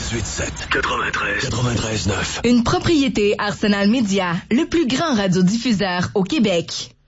93.9. Une propriété Arsenal Média, le plus grand radiodiffuseur au Québec.